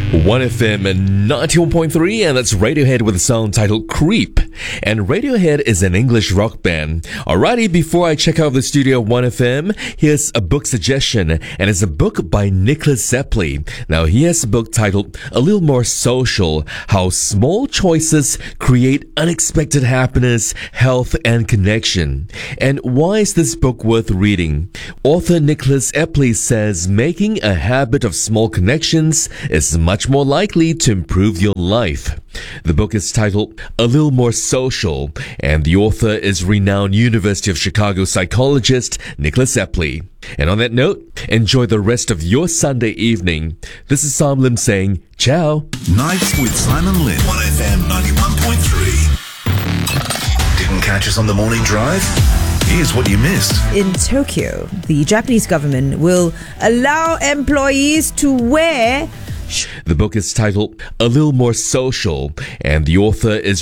1FM 91.3, and that's Radiohead with a song titled Creep. And Radiohead is an English rock band. Alrighty, before I check out the studio 1FM, here's a book suggestion, and it's a book by Nicholas Zeppeli. Now, he has a book titled A Little More Social, How Small Choices Create Unexpected Happiness, Health, and Connection. And why is this book worth reading? Author Nicholas Zeppeli says making a habit of small connections is much more likely to improve your life. The book is titled A Little More Social, and the author is renowned University of Chicago psychologist Nicholas Zeppeli. And on that note, enjoy the rest of your Sunday evening. This is Sam Lim saying, ciao. Nights with Simon Lim. 1FM 91.3. Didn't catch us on the morning drive? Here's what you missed. In Tokyo, the Japanese government will allow employees to wear... The book is titled A Little More Social, and the author is